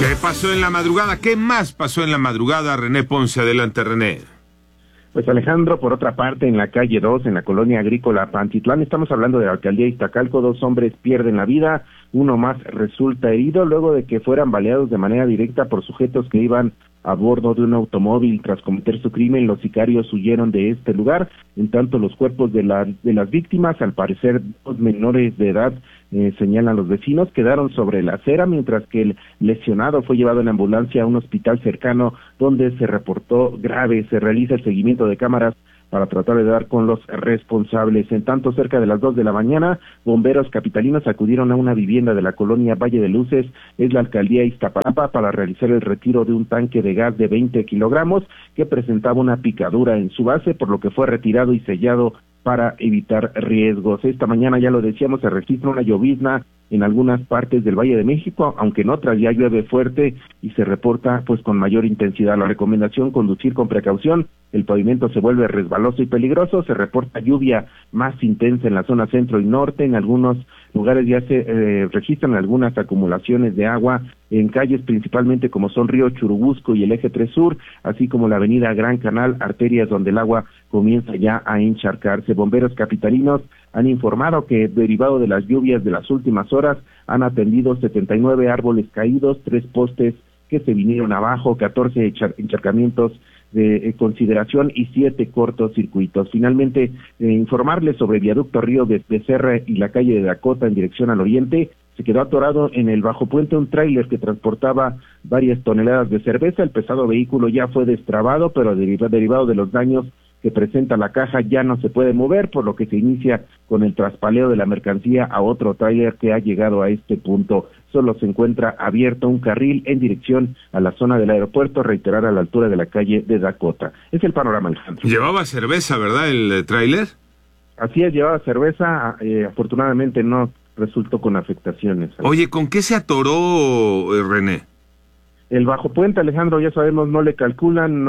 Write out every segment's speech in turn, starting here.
¿Qué pasó en la madrugada? ¿Qué más pasó en la madrugada? René Ponce, adelante, René. Pues Alejandro, por otra parte, en la calle 2, en la colonia agrícola Pantitlán, estamos hablando de la alcaldía Iztacalco, 2 hombres pierden la vida, uno más resulta herido luego de que fueran baleados de manera directa por sujetos que iban a bordo de un automóvil. Tras cometer su crimen, los sicarios huyeron de este lugar, en tanto los cuerpos de las víctimas, al parecer 2 menores de edad, señalan los vecinos, quedaron sobre la acera, mientras que el lesionado fue llevado en ambulancia a un hospital cercano donde se reportó grave. Se realiza el seguimiento de cámaras para tratar de dar con los responsables. En tanto, cerca de las 2 de la mañana, bomberos capitalinos acudieron a una vivienda de la colonia Valle de Luces, es la alcaldía Iztapalapa, para realizar el retiro de un tanque de gas de 20 kilogramos que presentaba una picadura en su base, por lo que fue retirado y sellado para evitar riesgos. Esta mañana, ya lo decíamos, se registra una llovizna en algunas partes del Valle de México, aunque en otras ya llueve fuerte y se reporta pues con mayor intensidad. La recomendación: conducir con precaución, el pavimento se vuelve resbaloso y peligroso, se reporta lluvia más intensa en la zona centro y norte, en algunos lugares ya se registran algunas acumulaciones de agua en calles principalmente como son Río Churubusco y el Eje 3 Sur, así como la avenida Gran Canal, arterias donde el agua comienza ya a encharcarse. Bomberos capitalinos han informado que, derivado de las lluvias de las últimas horas, han atendido 79 árboles caídos, 3 postes que se vinieron abajo, 14 encharcamientos de consideración y 7 cortocircuitos. Finalmente, informarles sobre el viaducto Río de Serra y la calle de Dakota en dirección al oriente. Se quedó atorado en el bajo puente un tráiler que transportaba varias toneladas de cerveza. El pesado vehículo ya fue destrabado, pero derivado de los daños que presenta la caja ya no se puede mover, por lo que se inicia con el traspaleo de la mercancía a otro tráiler que ha llegado a este punto. Solo se encuentra abierto un carril en dirección a la zona del aeropuerto, reiterar, a la altura de la calle de Dakota. Es el panorama, Alejandro. Llevaba cerveza, ¿verdad, el tráiler? Así es, llevaba cerveza, afortunadamente no resultó con afectaciones. Oye, ¿con qué se atoró, René? El bajo puente, Alejandro, ya sabemos, no le calculan,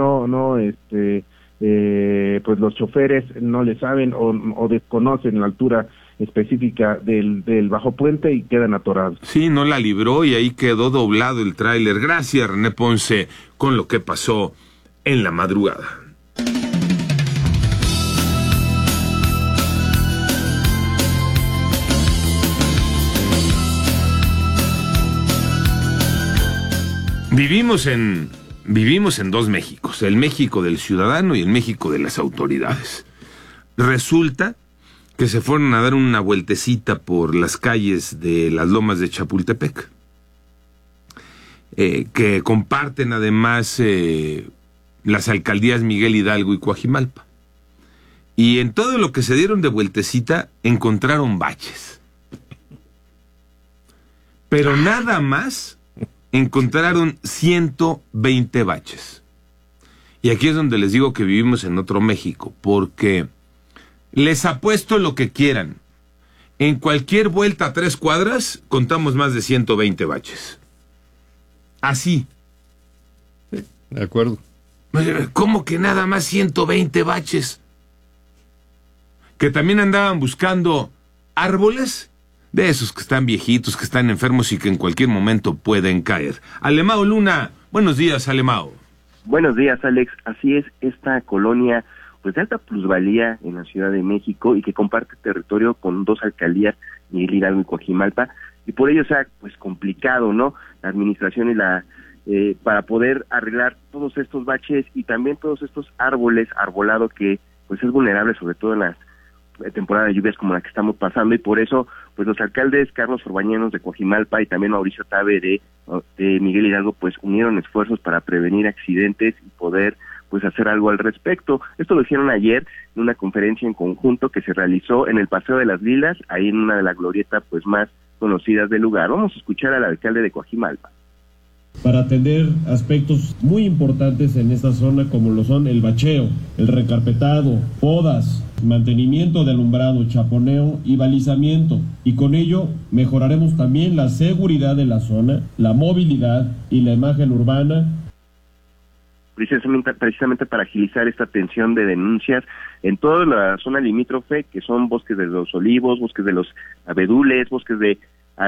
pues los choferes no le saben o desconocen la altura específica del bajo puente y quedan atorados. Sí, no la libró y ahí quedó doblado el tráiler. Gracias, René Ponce, con lo que pasó en la madrugada. Vivimos en 2 Méxicos, el México del ciudadano y el México de las autoridades. Resulta que se fueron a dar una vueltecita por las calles de las lomas de Chapultepec, que comparten además las alcaldías Miguel Hidalgo y Coajimalpa. Y en todo lo que se dieron de vueltecita encontraron baches. Pero nada más encontraron 120 baches. Y aquí es donde les digo que vivimos en otro México, porque les apuesto lo que quieran. En cualquier vuelta a 3 cuadras, contamos más de 120 baches. Así. Sí, de acuerdo. ¿Cómo que nada más 120 baches? Que también andaban buscando árboles de esos que están viejitos, que están enfermos y que en cualquier momento pueden caer. Alemao Luna, buenos días, Alemao. Buenos días, Alex. Así es, esta colonia pues de alta plusvalía en la Ciudad de México y que comparte territorio con 2 alcaldías, Miguel Hidalgo y Coajimalpa, y por ello sea pues complicado, ¿no? La administración y para poder arreglar todos estos baches y también todos estos árboles, arbolado que pues es vulnerable sobre todo en las temporada de lluvias como la que estamos pasando, y por eso pues los alcaldes Carlos Orbañanos de Coajimalpa y también Mauricio Tabe de Miguel Hidalgo pues unieron esfuerzos para prevenir accidentes y poder pues hacer algo al respecto. Esto lo hicieron ayer en una conferencia en conjunto que se realizó en el Paseo de las Lilas, ahí en una de las glorietas pues más conocidas del lugar. Vamos a escuchar al alcalde de Coajimalpa. Para atender aspectos muy importantes en esta zona como lo son el bacheo, el recarpetado, podas, mantenimiento de alumbrado, chaponeo y balizamiento, y con ello mejoraremos también la seguridad de la zona, la movilidad y la imagen urbana. Precisamente para agilizar esta atención de denuncias en toda la zona limítrofe, que son bosques de los olivos, bosques de los abedules, bosques de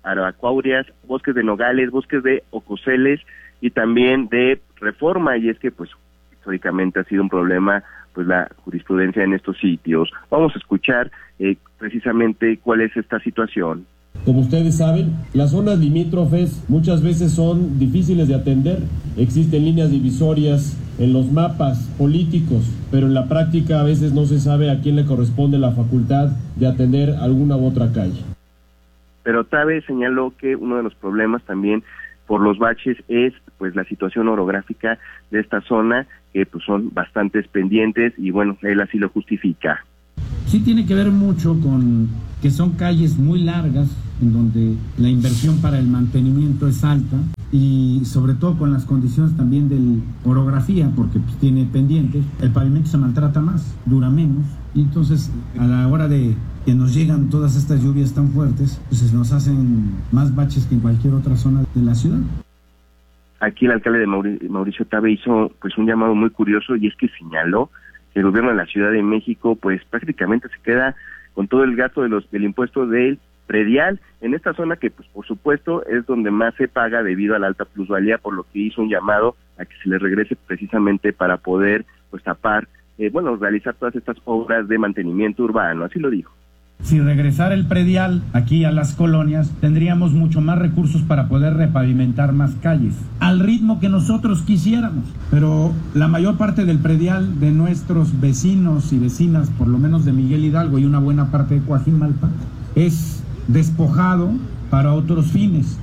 aracuáureas, bosques de nogales, bosques de ocoseles y también de Reforma, y es que pues históricamente ha sido un problema pues la jurisprudencia en estos sitios. Vamos a escuchar precisamente cuál es esta situación. Como ustedes saben, las zonas limítrofes muchas veces son difíciles de atender. Existen líneas divisorias en los mapas políticos, pero en la práctica a veces no se sabe a quién le corresponde la facultad de atender alguna u otra calle. Pero Tabe señaló que uno de los problemas también por los baches es pues la situación orográfica de esta zona, que pues son bastantes pendientes y bueno, él así lo justifica. Sí tiene que ver mucho con que son calles muy largas, en donde la inversión para el mantenimiento es alta, y sobre todo con las condiciones también de orografía, porque pues tiene pendientes, el pavimento se maltrata más, dura menos, y entonces a la hora de que nos llegan todas estas lluvias tan fuertes, pues nos hacen más baches que en cualquier otra zona de la ciudad. Aquí el alcalde de Mauricio Tabe hizo pues un llamado muy curioso, y es que señaló que el gobierno de la Ciudad de México pues prácticamente se queda con todo el gasto del impuesto del predial en esta zona, que pues por supuesto es donde más se paga debido a la alta plusvalía, por lo que hizo un llamado a que se le regrese precisamente para poder pues tapar, realizar todas estas obras de mantenimiento urbano, así lo dijo. Si regresara el predial aquí a las colonias, tendríamos mucho más recursos para poder repavimentar más calles, al ritmo que nosotros quisiéramos. Pero la mayor parte del predial de nuestros vecinos y vecinas, por lo menos de Miguel Hidalgo y una buena parte de Coajimalpa, es despojado para otros fines.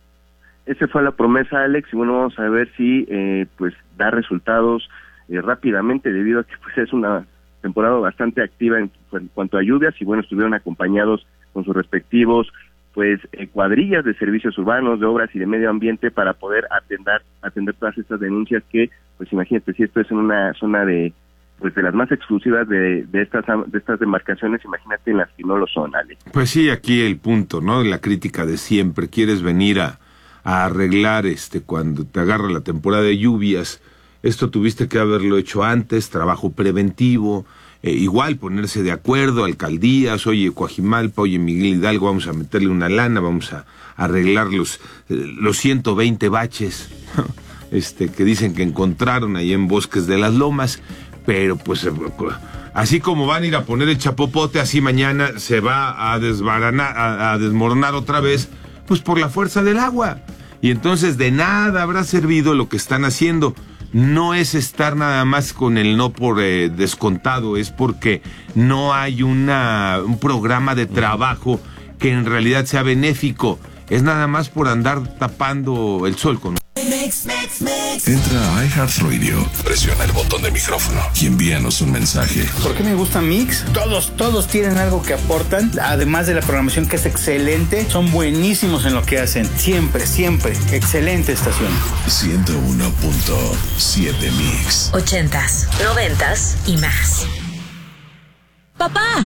Esa fue la promesa, Alex, y bueno, vamos a ver si pues da resultados rápidamente, debido a que pues es una temporada bastante activa en cuanto a lluvias, y bueno, estuvieron acompañados con sus respectivos pues cuadrillas de servicios urbanos, de obras y de medio ambiente para poder atender todas estas denuncias que, pues imagínate, si esto es en una zona de las más exclusivas de estas demarcaciones, imagínate en las que no lo son, Ale. Pues sí, aquí el punto, ¿no? La crítica de siempre, quieres venir a arreglar cuando te agarra la temporada de lluvias. Esto tuviste que haberlo hecho antes, trabajo preventivo, igual ponerse de acuerdo, alcaldías, oye Coajimalpa, oye Miguel Hidalgo, vamos a meterle una lana, vamos a arreglar los 120 baches que dicen que encontraron ahí en Bosques de las Lomas, pero pues así como van a ir a poner el chapopote, así mañana se va a desmoronar otra vez, pues por la fuerza del agua. Y entonces de nada habrá servido lo que están haciendo. No es estar nada más con el no por descontado, es porque no hay un programa de trabajo que en realidad sea benéfico. Es nada más por andar tapando el sol con... Entra a iHeartRadio, presiona el botón de micrófono y envíanos un mensaje. ¿Por qué me gusta Mix? Todos tienen algo que aportan, además de la programación que es excelente, son buenísimos en lo que hacen, siempre, excelente estación. 101.7 Mix. 80s, 90s y más. Papá,